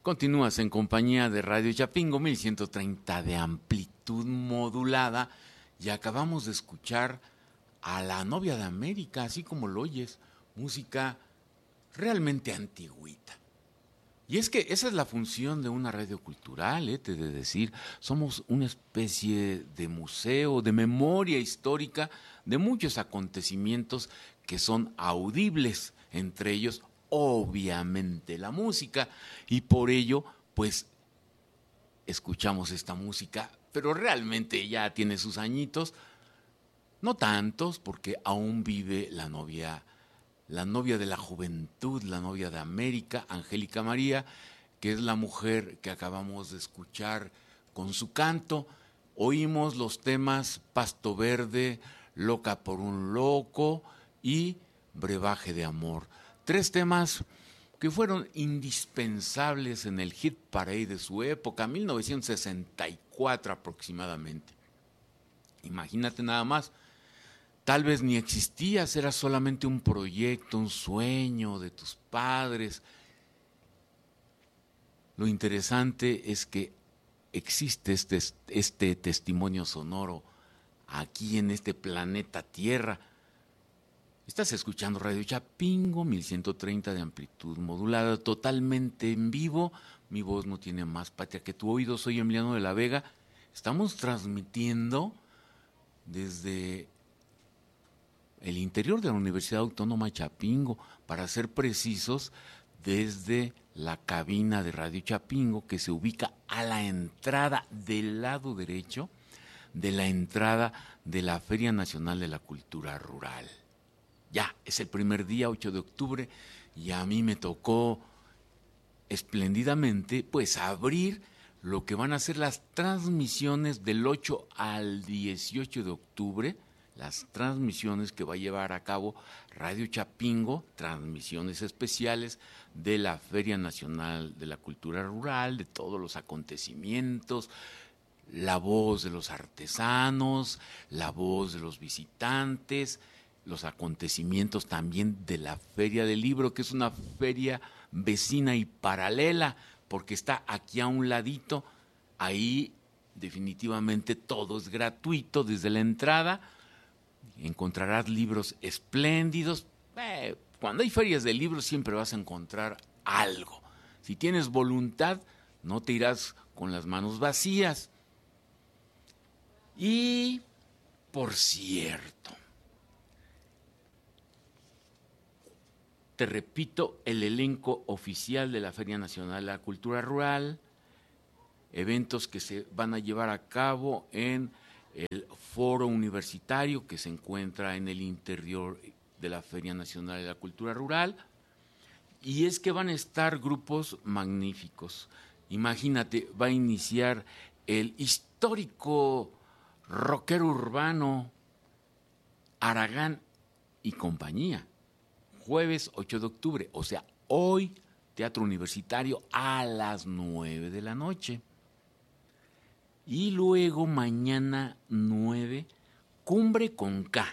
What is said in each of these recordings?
Continúas en compañía de Radio Chapingo 1130 de amplitud modulada y acabamos de escuchar a La Novia de América, así como lo oyes, música realmente antigüita. Y es que esa es la función de una radio cultural, te he de decir, somos una especie de museo, de memoria histórica de muchos acontecimientos que son audibles, entre ellos obviamente la música, y por ello pues escuchamos esta música, pero realmente ya tiene sus añitos, no tantos porque aún vive la novia de la juventud, la novia de América, Angélica María, que es la mujer que acabamos de escuchar con su canto. Oímos los temas Pasto Verde, Loca por un Loco y Brebaje de Amor. 3 temas que fueron indispensables en el hit parade de su época, 1964 aproximadamente. Imagínate nada más. Tal vez ni existías, era solamente un proyecto, un sueño de tus padres. Lo interesante es que existe este testimonio sonoro aquí en este planeta Tierra. Estás escuchando Radio Chapingo, 1130 de amplitud modulada, totalmente en vivo. Mi voz no tiene más patria que tu oído. Soy Emiliano de la Vega. Estamos transmitiendo desde el interior de la Universidad Autónoma de Chapingo, para ser precisos, desde la cabina de Radio Chapingo, que se ubica a la entrada del lado derecho de la entrada de la Feria Nacional de la Cultura Rural. Ya, es el primer día, 8 de octubre, y a mí me tocó espléndidamente pues abrir lo que van a ser las transmisiones del 8 al 18 de octubre, las transmisiones que va a llevar a cabo Radio Chapingo, transmisiones especiales de la Feria Nacional de la Cultura Rural, de todos los acontecimientos, la voz de los artesanos, la voz de los visitantes, los acontecimientos también de la Feria del Libro, que es una feria vecina y paralela, porque está aquí a un ladito. Ahí definitivamente todo es gratuito desde la entrada. Encontrarás libros espléndidos. Cuando hay ferias de libros siempre vas a encontrar algo. Si tienes voluntad, no te irás con las manos vacías. Y, por cierto, te repito, el elenco oficial de la Feria Nacional de la Cultura Rural, eventos que se van a llevar a cabo en el foro universitario que se encuentra en el interior de la Feria Nacional de la Cultura Rural, y es que van a estar grupos magníficos. Imagínate, va a iniciar el histórico rockero urbano Aragán y compañía, jueves 8 de octubre, o sea, hoy, Teatro Universitario a las 9 de la noche. Y luego mañana 9, Cumbre con K.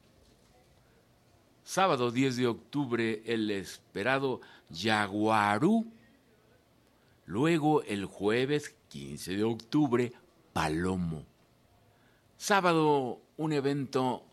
Sábado 10 de octubre, el esperado Yaguarú. Luego el jueves 15 de octubre, Palomo. Sábado, un evento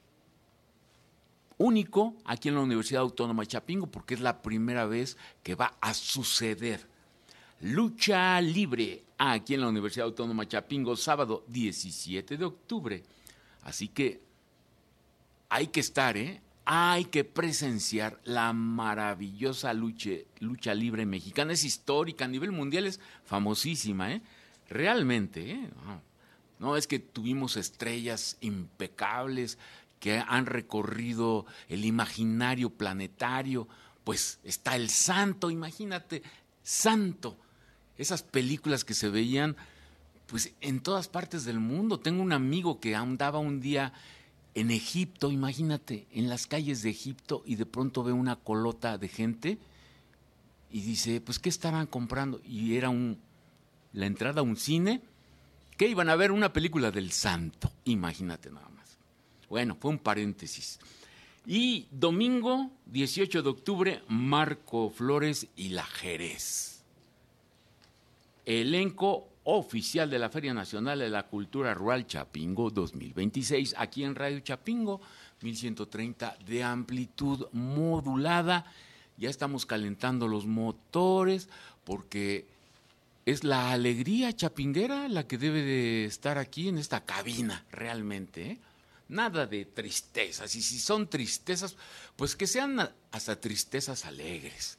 único aquí en la Universidad Autónoma de Chapingo, porque es la primera vez que va a suceder. Lucha Libre, aquí en la Universidad Autónoma de Chapingo, sábado 17 de octubre. Así que hay que estar, hay que presenciar la maravillosa lucha libre mexicana. Es histórica, a nivel mundial es famosísima, realmente. No, es que tuvimos estrellas impecables que han recorrido el imaginario planetario. Pues está el Santo, imagínate, Santo. Esas películas que se veían pues en todas partes del mundo. Tengo un amigo que andaba un día en Egipto, imagínate, en las calles de Egipto, y de pronto ve una colota de gente y dice, pues, ¿qué estaban comprando? Y era la entrada a un cine que iban a ver una película del Santo, imagínate nada más. Bueno, fue un paréntesis. Y domingo 18 de octubre, Marco Flores y la Jerez. elenco oficial de la Feria Nacional de la Cultura Rural Chapingo 2026, aquí en Radio Chapingo, 1130 de amplitud modulada. Ya estamos calentando los motores porque es la alegría chapinguera la que debe de estar aquí en esta cabina, realmente, ¿eh? Nada de tristezas, y si son tristezas, pues que sean hasta tristezas alegres.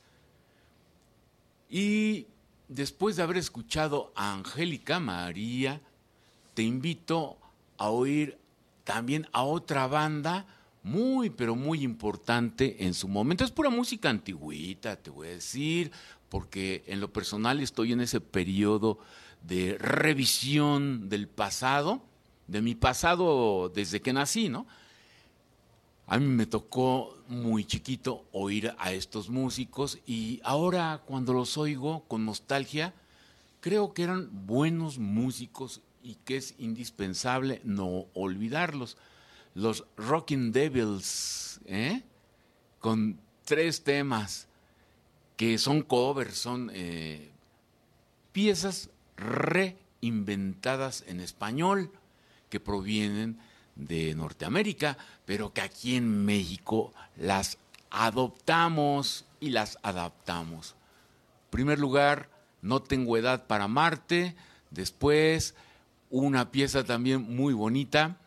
Y después de haber escuchado a Angélica María, te invito a oír también a otra banda muy, pero muy importante en su momento. Es pura música antigüita, te voy a decir, porque en lo personal estoy en ese periodo de revisión del pasado, de mi pasado desde que nací, ¿no? A mí me tocó muy chiquito oír a estos músicos y ahora cuando los oigo con nostalgia, creo que eran buenos músicos y que es indispensable no olvidarlos. Los Rockin' Devils, con 3 temas que son covers, son piezas reinventadas en español que provienen de Norteamérica, pero que aquí en México las adoptamos y las adaptamos. En primer lugar, No tengo edad para amarte. Después, una pieza también muy bonita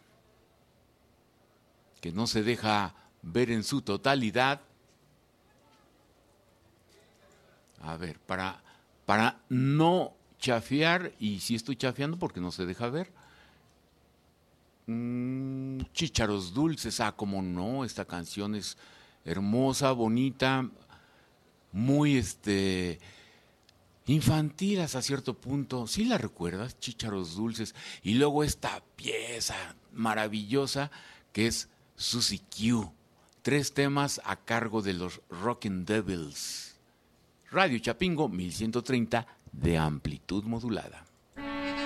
que no se deja ver en su totalidad. A ver, para no chafear, y si estoy chafeando porque no se deja ver, Chícharos Dulces, cómo no, esta canción es hermosa, bonita, muy infantil hasta cierto punto. ¿Sí la recuerdas? Chícharos Dulces. Y luego esta pieza maravillosa que es Susie Q. 3 temas a cargo de los Rockin' Devils. Radio Chapingo 1130 de amplitud modulada.